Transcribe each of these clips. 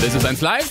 Das ist 1 Live.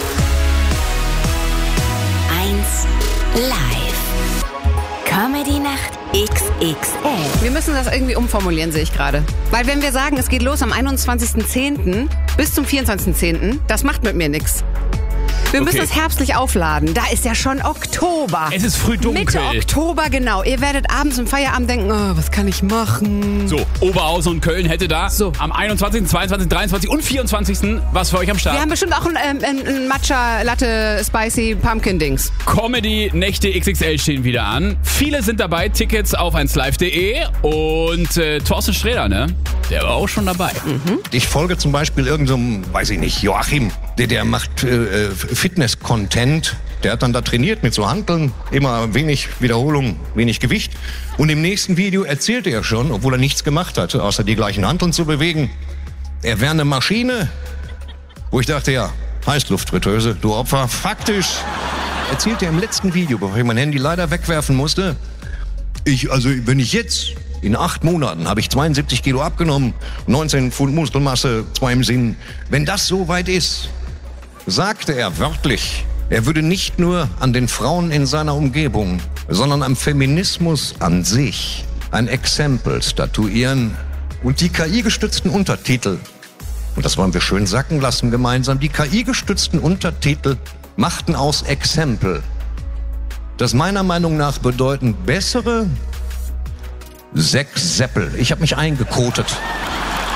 1 Live. Comedy-Nacht XXL. Wir müssen das irgendwie umformulieren, sehe ich gerade. Weil wenn wir sagen, es geht los am 21.10. bis zum 24.10., das macht mit mir nichts. Wir müssen es herbstlich aufladen. Da ist ja schon Oktober. Es ist früh dunkel. Mitte Oktober, genau. Ihr werdet abends im Feierabend denken, oh, was kann ich machen? So, Oberhausen und Köln hätte da am 21., 22., 23. und 24. was für euch am Start. Wir haben bestimmt auch ein Matcha Latte Spicy Pumpkin Dings. Comedy-Nächte XXL stehen wieder an. Viele sind dabei. Tickets auf 1live.de. Und Thorsten Sträder, ne? Der war auch schon dabei. Ich folge zum Beispiel irgendeinem, weiß ich nicht, Joachim, der macht Fitness-Content. Der hat dann da trainiert mit so Hanteln, immer wenig Wiederholung, wenig Gewicht. Und im nächsten Video erzählte er schon, obwohl er nichts gemacht hatte, außer die gleichen Hanteln zu bewegen, er wäre eine Maschine. Wo ich dachte, ja, Heißluftfritteuse, du Opfer. Faktisch erzählte er im letzten Video, bevor ich mein Handy leider wegwerfen musste, wenn ich jetzt in 8 Monaten habe ich 72 Kilo abgenommen, 19 Pfund Muskelmasse, 2 im Sinn. Wenn das so weit ist, sagte er wörtlich, er würde nicht nur an den Frauen in seiner Umgebung, sondern am Feminismus an sich ein Exempel statuieren. Und die KI-gestützten Untertitel, und das wollen wir schön sacken lassen gemeinsam, die KI-gestützten Untertitel machten aus Exempel, das meiner Meinung nach bedeuten bessere 6 Seppel. Ich habe mich eingekotet.